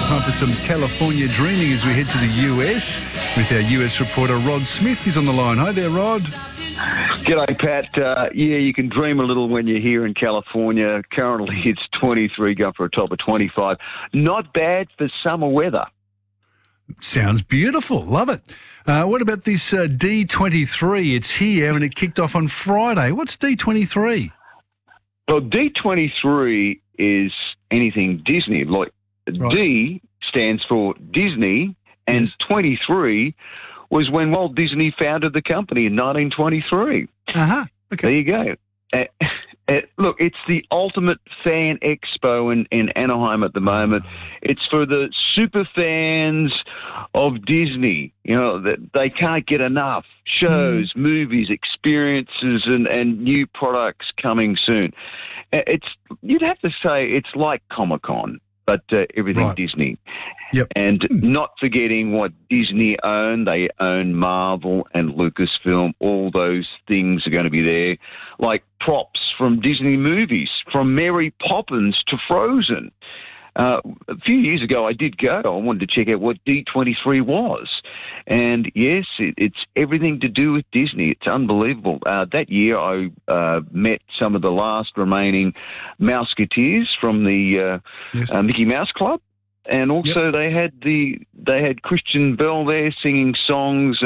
time for some California dreaming as we head to the US with our US reporter Rod Smith. He's on the line. Hi there, Rod. G'day, Pat. You can dream a little when you're here in California. Currently, it's 23, going for a top of 25. Not bad for summer weather. Sounds beautiful. Love it. What about this D23? It's here and it kicked off on Friday. What's D23? Well, D23 is anything Disney. Like right. D stands for Disney, and yes. 23 was when Walt Disney founded the company in 1923. Uh-huh. Okay. There you go. Look, it's the ultimate fan expo in Anaheim at the moment. It's for the super fans of Disney. You know, that they can't get enough shows, movies, experiences, and new products coming soon. You'd have to say it's like Comic-Con, but everything right. Disney. Yep. And not forgetting what Disney own. They own Marvel and Lucasfilm. All those things are going to be there, like props from Disney movies, from Mary Poppins to Frozen. A few years ago, I did go. I wanted to check out what D23 was. And, yes, it's everything to do with Disney. It's unbelievable. That year, I met some of the last remaining Mouseketeers from the yes. Mickey Mouse Club. And also yep. they had Christian Bell there singing songs,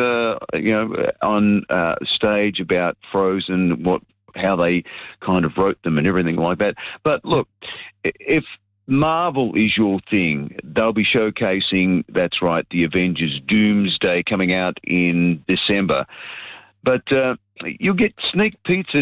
on stage about Frozen, how they kind of wrote them and everything like that. But look, if Marvel is your thing, they'll be showcasing, that's right, the Avengers Doomsday coming out in December. But you'll get sneak peeks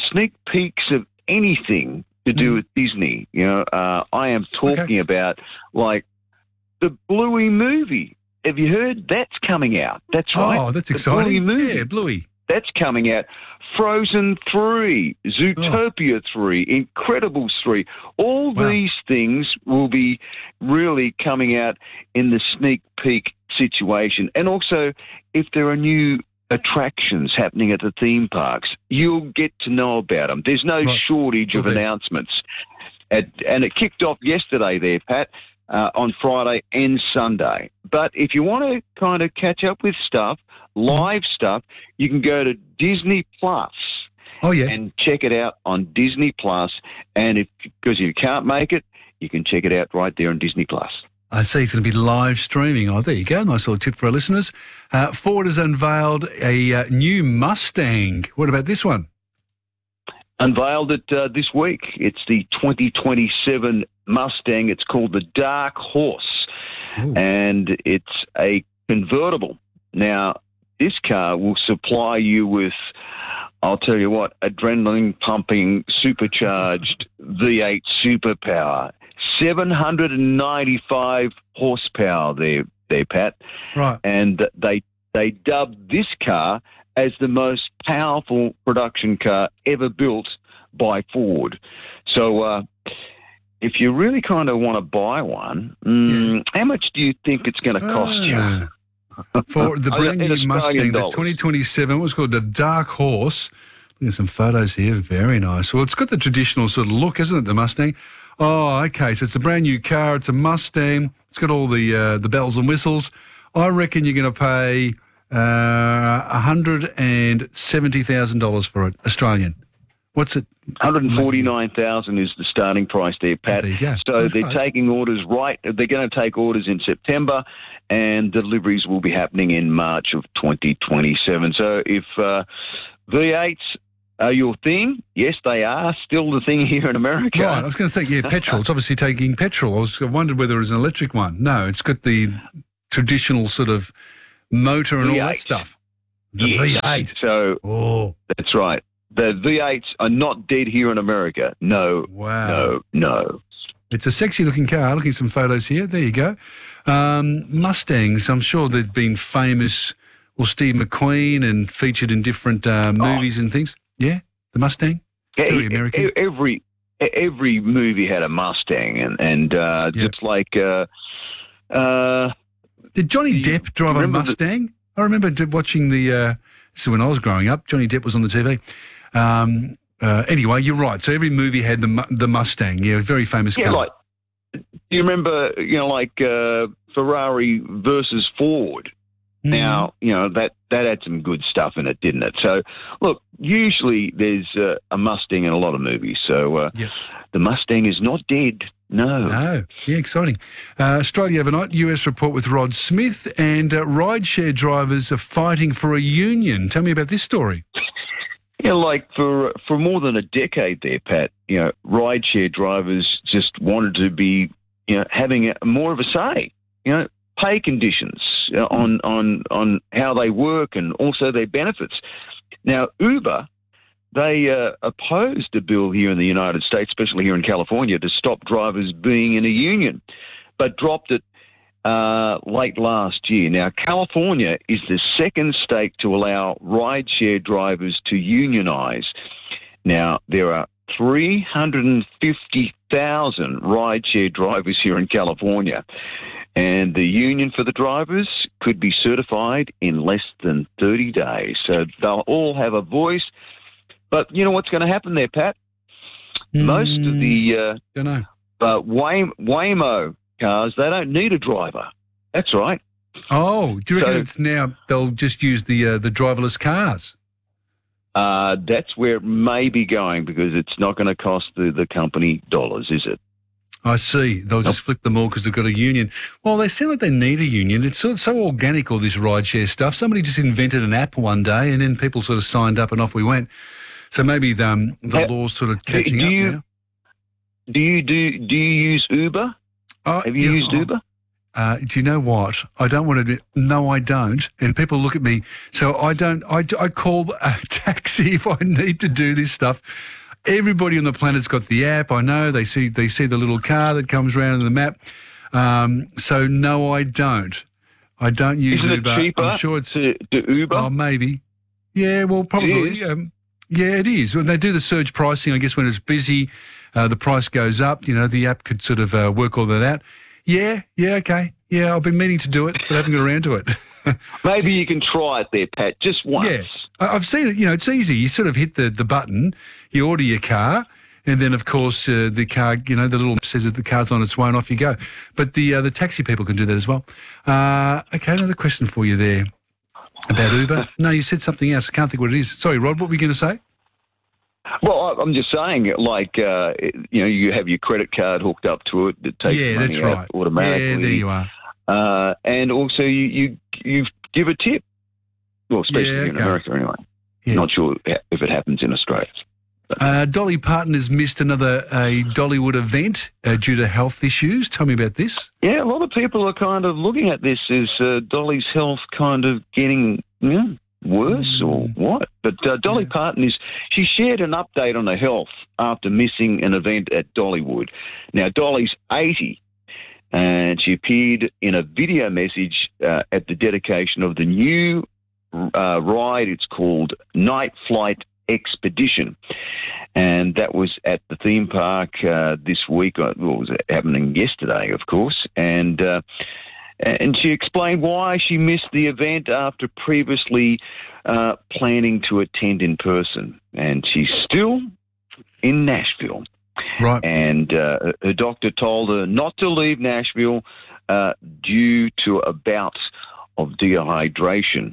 of anything to do with Disney. You know, I am talking about, like, the Bluey movie. Have you heard? That's coming out. That's right. Oh, that's exciting. Bluey movie. Yeah, Bluey. That's coming out. Frozen 3, Zootopia 3, Incredibles 3. All these things will be really coming out in the sneak peek situation. And also, if there are new attractions happening at the theme parks, you'll get to know about them. There's no shortage of announcements. And it kicked off yesterday there, Pat, on Friday and Sunday. But if you want to kind of catch up with stuff, live stuff, you can go to Disney Plus. Oh, yeah. And check it out on Disney Plus. And because you can't make it, you can check it out right there on Disney Plus. I see it's going to be live streaming. Oh, there you go. Nice little tip for our listeners. Ford has unveiled a new Mustang. What about this one? Unveiled it this week. It's the 2027 Mustang. It's called the Dark Horse. Ooh. And it's a convertible. Now, this car will supply you with, I'll tell you what, adrenaline-pumping, supercharged V8 superpower. 795 horsepower there, Pat. Right. And they dubbed this car as the most powerful production car ever built by Ford. So if you really kind of want to buy one, how much do you think it's going to cost you? For the brand new Mustang, the 2027, what's called the Dark Horse. Look at some photos here. Very nice. Well, it's got the traditional sort of look, isn't it, the Mustang? Oh, okay. So it's a brand new car. It's a Mustang. It's got all the bells and whistles. I reckon you're going to pay $170,000 for it, Australian. What's it? $149,000 is the starting price there, Pat. There you go. So that's they're nice. taking orders they're going to take orders in September, and deliveries will be happening in March of 2027. So if V8s are your thing, yes, they are still the thing here in America. Right, I was going to say, petrol. It's obviously taking petrol. I wondered whether it was an electric one. No, it's got the traditional sort of motor and V8. all that stuff. The yes. V8. So that's right. The V8s are not dead here in America. No. Wow. No. It's a sexy-looking car. Looking at some photos here. There you go. Mustangs, I'm sure they've been famous. Well, Steve McQueen and featured in different movies and things. Yeah, the Mustang. Very American. Every movie had a Mustang, and just like. Did Johnny Depp drive a Mustang? I remember watching this is when I was growing up. Johnny Depp was on the TV. Anyway, you're right. So every movie had the Mustang. Yeah, very famous car. Yeah, like do you remember, like Ferrari versus Ford? Now, that had some good stuff in it, didn't it? So, look, usually there's a Mustang in a lot of movies. So the Mustang is not dead. No. Yeah, exciting. Australia overnight, US report with Rod Smith, and rideshare drivers are fighting for a union. Tell me about this story. Like for more than a decade there, Pat, rideshare drivers just wanted to be, having more of a say, pay conditions on how they work and also their benefits. Now, Uber, they opposed a bill here in the United States, especially here in California, to stop drivers being in a union, but dropped it late last year. Now, California is the second state to allow rideshare drivers to unionize. Now, there are 350,000 rideshare drivers here in California, and the union for the drivers could be certified in less than 30 days. So they'll all have a voice. But you know what's going to happen there, Pat? Most of the Waymo cars, they don't need a driver. That's right. Oh, do you reckon it's now they'll just use the driverless cars? That's where it may be going, because it's not going to cost the company dollars, is it? I see. They'll just flick them all because they've got a union. Well, they sound like they need a union. It's so organic, all this rideshare stuff. Somebody just invented an app one day, and then people sort of signed up and off we went. So maybe the law's sort of catching up now. Do you use Uber? Have you used Uber? Do you know what? I don't want to. No, I don't. And people look at me. So I don't. I call a taxi if I need to do this stuff. Everybody on the planet's got the app. I know they see the little car that comes around in the map. So no, I don't. I don't use Uber. Isn't it cheaper? I'm sure it's to Uber. Oh, maybe. Yeah, well, probably. Yeah, it is. When they do the surge pricing, I guess when it's busy, the price goes up. The app could sort of work all that out. Yeah, okay. Yeah, I've been meaning to do it, but I haven't got around to it. Maybe you can try it there, Pat, just once. Yeah, I've seen it. It's easy. You sort of hit the button, you order your car, and then, of course, the car, the little says that the car's on its way and off you go. But the taxi people can do that as well. Okay, another question for you there about Uber. No, you said something else. I can't think what it is. Sorry, Rod, what were you going to say? Well, I'm just saying, like, you have your credit card hooked up to it that takes money out automatically. Yeah, there you are. And also you give a tip. Well, especially in America anyway. Yeah. Not sure if it happens in Australia. Dolly Parton has missed another Dollywood event due to health issues. Tell me about this. Yeah, a lot of people are kind of looking at this as Dolly's health kind of getting worse or what. But Dolly Parton she shared an update on her health after missing an event at Dollywood. Now, Dolly's 80, and she appeared in a video message at the dedication of the new ride. It's called Night Flight Expedition, and that was at the theme park this week. It was happening yesterday, of course, and she explained why she missed the event after previously planning to attend in person, and she's still in Nashville. Right. And her doctor told her not to leave Nashville due to a bout of dehydration.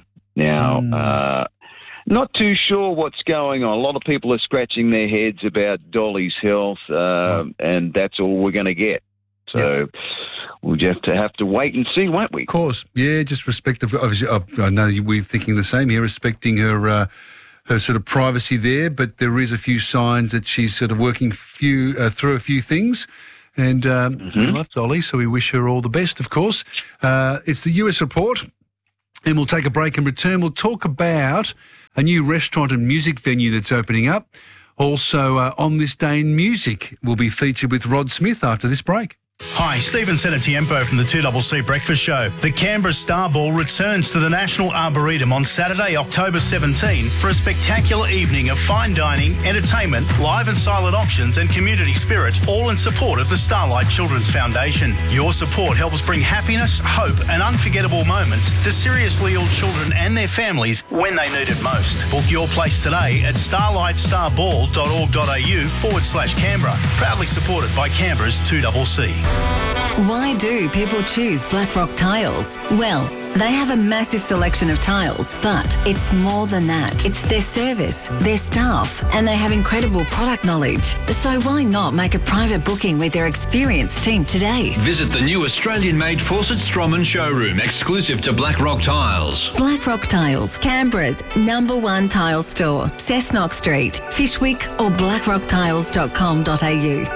Now, not too sure what's going on. A lot of people are scratching their heads about Dolly's health, and that's all we're going to get. So we'll just have to wait and see, won't we? Of course. Yeah, just obviously, I know we're thinking the same here, respecting her sort of privacy there, but there is a few signs that she's sort of working through a few things. And we love Dolly, so we wish her all the best, of course. It's the US report, and we'll take a break and return. We'll talk about a new restaurant and music venue that's opening up. Also, On This Day in Music will be featured with Rod Smith after this break. Hi, Stephen Senatiempo from the 2CC Breakfast Show. The Canberra Star Ball returns to the National Arboretum on Saturday, October 17 for a spectacular evening of fine dining, entertainment, live and silent auctions and community spirit, all in support of the Starlight Children's Foundation. Your support helps bring happiness, hope and unforgettable moments to seriously ill children and their families when they need it most. Book your place today at starlightstarBall.org.au/Canberra. Proudly supported by Canberra's 2CC. Why do people choose Blackrock Tiles? Well, they have a massive selection of tiles, but it's more than that. It's their service, their staff, and they have incredible product knowledge. So why not make a private booking with their experienced team today? Visit the new Australian-made Fawcett Stroman showroom, exclusive to Blackrock Tiles. Blackrock Tiles, Canberra's #1 tile store. Cessnock Street, Fishwick or blackrocktiles.com.au.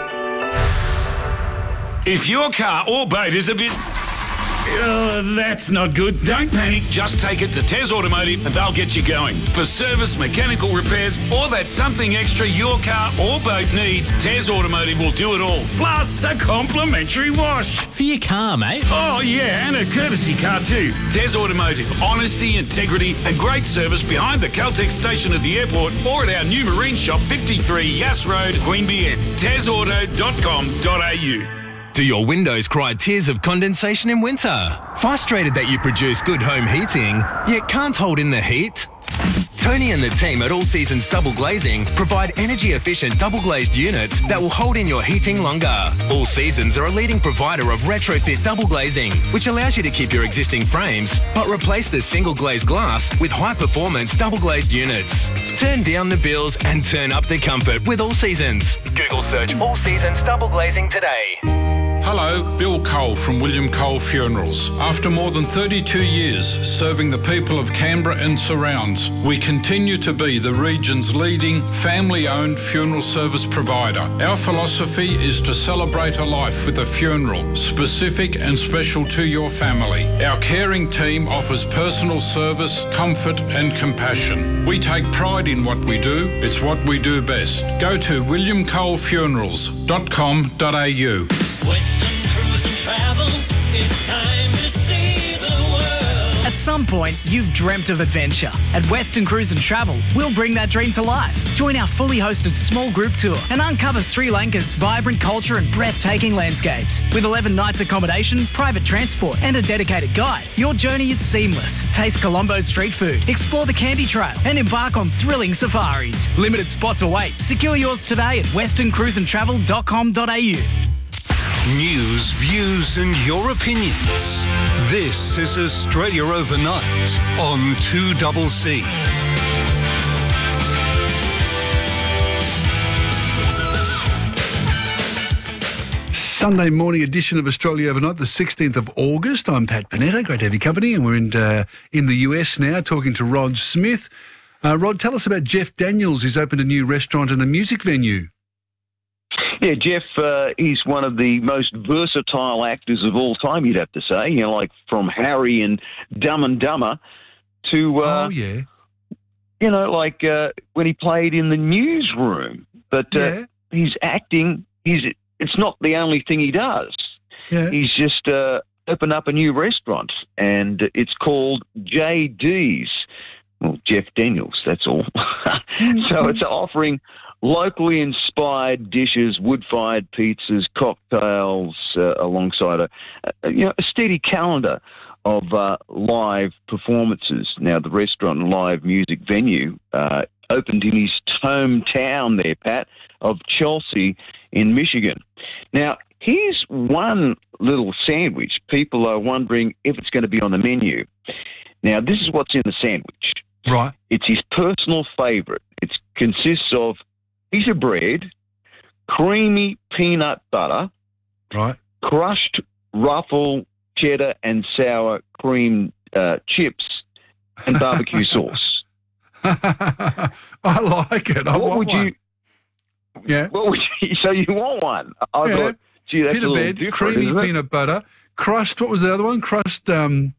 If your car or boat is a bit... that's not good. Don't panic. Just take it to Tez Automotive and they'll get you going. For service, mechanical repairs, or that something extra your car or boat needs, Tez Automotive will do it all. Plus a complimentary wash. For your car, mate. Oh, yeah, and a courtesy car too. Tez Automotive. Honesty, integrity and great service behind the Caltex station at the airport or at our new marine shop, 53 Yass Road, Queanbeyan. TezAuto.com.au. Do your windows cry tears of condensation in winter? Frustrated that you produce good home heating, yet can't hold in the heat? Tony and the team at All Seasons Double Glazing provide energy-efficient double-glazed units that will hold in your heating longer. All Seasons are a leading provider of retrofit double glazing, which allows you to keep your existing frames, but replace the single-glazed glass with high-performance double-glazed units. Turn down the bills and turn up the comfort with All Seasons. Google search All Seasons Double Glazing today. Hello, Bill Cole from William Cole Funerals. After more than 32 years serving the people of Canberra and surrounds, we continue to be the region's leading family-owned funeral service provider. Our philosophy is to celebrate a life with a funeral, specific and special to your family. Our caring team offers personal service, comfort and compassion. We take pride in what we do. It's what we do best. Go to williamcolefunerals.com.au. Western Cruise and Travel, it's time to see the world. At some point, you've dreamt of adventure. At Western Cruise and Travel, we'll bring that dream to life. Join our fully hosted small group tour and uncover Sri Lanka's vibrant culture and breathtaking landscapes. With 11 nights accommodation, private transport and a dedicated guide, your journey is seamless. Taste Colombo's street food, explore the Candy Trail and embark on thrilling safaris. Limited spots await. Secure yours today at westerncruiseandtravel.com.au. News, views and your opinions. This is Australia Overnight on 2CC. Sunday morning edition of Australia Overnight, the 16th of August. I'm Pat Panetta. Great to have your company. And we're in the US now talking to Rod Smith. Rod, tell us about Jeff Daniels, who's opened a new restaurant and a music venue. Yeah, Jeff, he's one of the most versatile actors of all time, you'd have to say. You know, like from Harry and Dumb and Dumber to, you know, like when he played in the Newsroom. But he's acting, it's not the only thing he does. Yeah. He's just opened up a new restaurant, and it's called JD's. Well, Jeff Daniels, that's all. So it's offering locally inspired dishes, wood-fired pizzas, cocktails, alongside a steady calendar of live performances. Now, the restaurant and live music venue opened in his hometown there, Pat, of Chelsea in Michigan. Now, here's one little sandwich. People are wondering if it's going to be on the menu. Now, this is what's in the sandwich. Right. It's his personal favourite. It consists of piece of bread, creamy peanut butter, right, crushed ruffle, cheddar and sour cream chips, and barbecue sauce. I like it. What would you? Yeah. What would you? So you want one? I thought, gee, that's peanut a little bed, different, creamy isn't it? peanut butter, crushed. What was the other one? Crushed.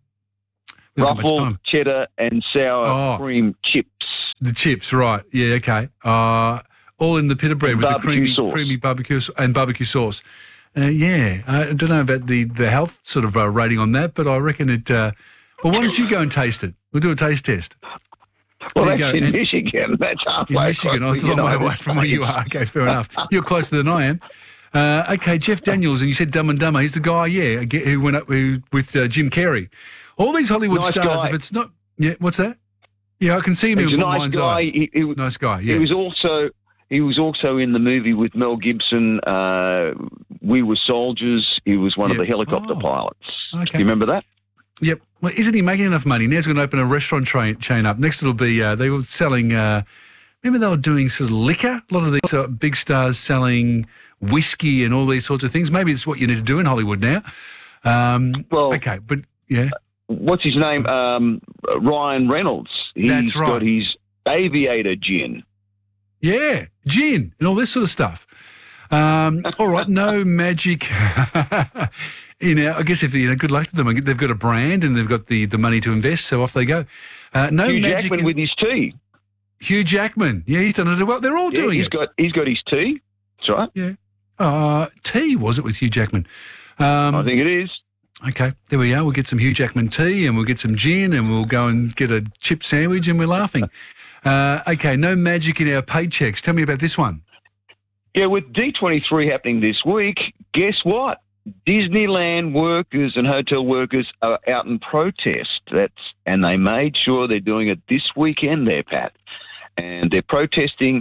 Ruffle, cheddar and sour cream chips. The chips, right? Yeah, okay. All in the pit of bread with the creamy barbecue and barbecue sauce. Yeah, I don't know about the health sort of rating on that, but I reckon it. Well, why don't you go and taste it? We'll do a taste test. Well, that's in Michigan. That's halfway. In Michigan, it's a long way away from where you are. Okay, fair enough. You're closer than I am. Okay, Jeff Daniels, and you said Dumb and Dumber. He's the guy, who went up with Jim Carrey. All these Hollywood stars, guy. if it's not... Yeah, what's that? Yeah, I can see him in my mind's eye. Nice guy, yeah. He was also He was also in the movie with Mel Gibson, We Were Soldiers. He was one of the helicopter pilots. Okay. Do you remember that? Yep. Well, isn't he making enough money? Now he's going to open a restaurant chain up. Next it'll be, they were selling, remember they were doing sort of liquor? A lot of these big stars selling whiskey and all these sorts of things. Maybe it's what you need to do in Hollywood now. Okay, but yeah. What's his name? Ryan Reynolds. He's got his Aviator gin. Yeah, gin and all this sort of stuff. All right, no magic. I guess if good luck to them. They've got a brand and they've got the money to invest, so off they go. No Hugh magic Jackman with his tea. Hugh Jackman, yeah, he's done it well. They're all doing it. He's got his tea. That's right. Yeah. Tea was it with Hugh Jackman? I think it is. Okay, there we are. We'll get some Hugh Jackman tea and we'll get some gin and we'll go and get a chip sandwich and we're laughing. Okay, no magic in our paychecks. Tell me about this one. Yeah, with D23 happening this week, guess what? Disneyland workers and hotel workers are out in protest. And they made sure they're doing it this weekend there, Pat. And they're protesting,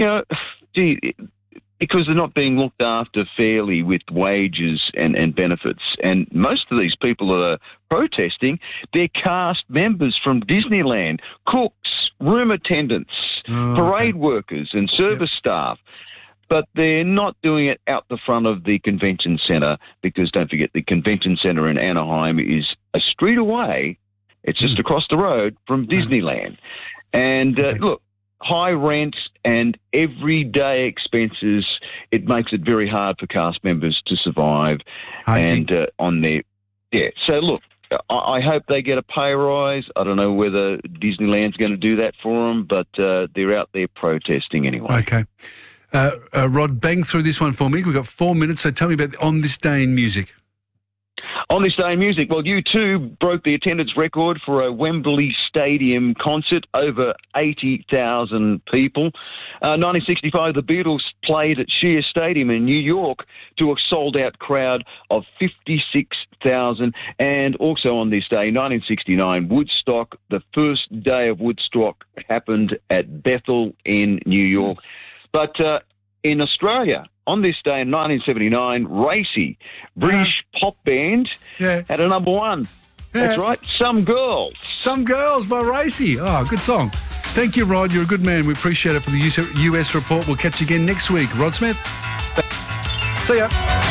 because they're not being looked after fairly with wages and benefits. And most of these people that are protesting, they're cast members from Disneyland, cooks, room attendants, parade workers and service staff. But they're not doing it out the front of the convention centre because, don't forget, the convention centre in Anaheim is a street away. It's just across the road from Disneyland. And look, high rent and everyday expenses, it makes it very hard for cast members to survive on their... Yeah, so look, I hope they get a pay rise. I don't know whether Disneyland's going to do that for them, but they're out there protesting anyway. Okay. Rod, bang through this one for me. We've got 4 minutes, so tell me about On This Day in Music. On This Day in Music, well, U2 broke the attendance record for a Wembley Stadium concert, over 80,000 people. 1965, the Beatles played at Shea Stadium in New York to a sold-out crowd of 56,000. And also on this day, 1969, Woodstock, the first day of Woodstock happened at Bethel in New York. But in Australia, on this day in 1979, Racy, British pop band, had a number one. Yeah. That's right, Some Girls. Some Girls by Racy. Oh, good song. Thank you, Rod. You're a good man. We appreciate it for the US report. We'll catch you again next week. Rod Smith. See ya.